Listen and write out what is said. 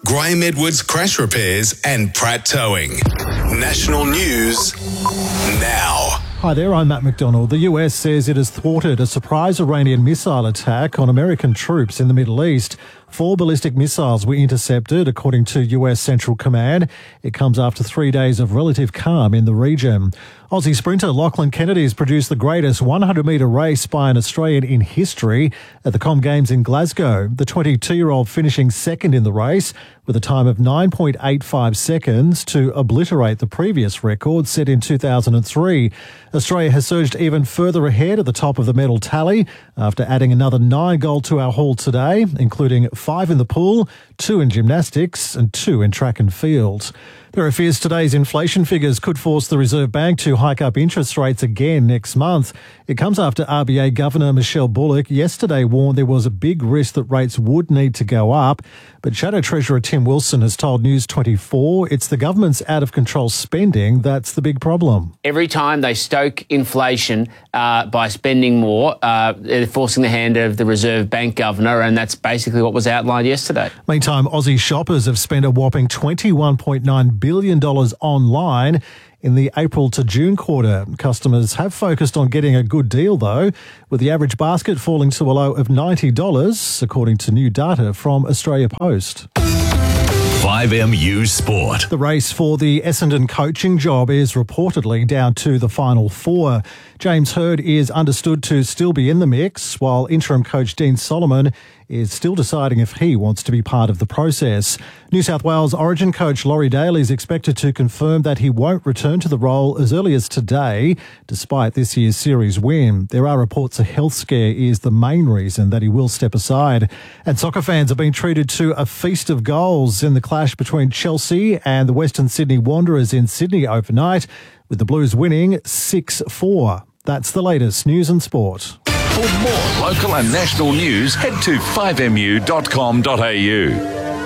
Graham Edwards Crash Repairs and Pratt Towing. National news now. Hi there, I'm Matt McDonald. The US says it has thwarted a surprise Iranian missile attack on American troops in the Middle East. 4 ballistic missiles were intercepted, according to US Central Command. It comes after 3 days of relative calm in the region. Aussie sprinter Lachlan Kennedy has produced the greatest 100-metre race by an Australian in history at the Com Games in Glasgow. The 22-year-old finishing second in the race with a time of 9.85 seconds to obliterate the previous record set in 2003. Australia has surged even further ahead at the top of the medal tally after adding another 9 gold to our haul today, including 5 in the pool, 2 in gymnastics and 2 in track and field. There are fears today's inflation figures could force the Reserve Bank to hike up interest rates again next month. It comes after RBA Governor Michelle Bullock yesterday warned there was a big risk that rates would need to go up. But Shadow Treasurer Tim Wilson has told News 24 it's the government's out-of-control spending that's the big problem. Every time they stoke inflation by spending more, they're forcing the hand of the Reserve Bank Governor, and that's basically what was outlined yesterday. Meantime, Aussie shoppers have spent a whopping $21.9 billion online in the April to June quarter. Customers have focused on getting a good deal, though, with the average basket falling to a low of $90, according to new data from Australia Post. 5MU Sport. The race for the Essendon coaching job is reportedly down to the final 4. James Hird is understood to still be in the mix, while interim coach Dean Solomon is still deciding if he wants to be part of the process. New South Wales Origin coach Laurie Dale is expected to confirm that he won't return to the role as early as today, despite this year's series win. There are reports a health scare is the main reason that he will step aside. And soccer fans have been treated to a feast of goals in the clash between Chelsea and the Western Sydney Wanderers in Sydney overnight, with the Blues winning 6-4. That's the latest news and sport. For more local and national news, head to 5mu.com.au.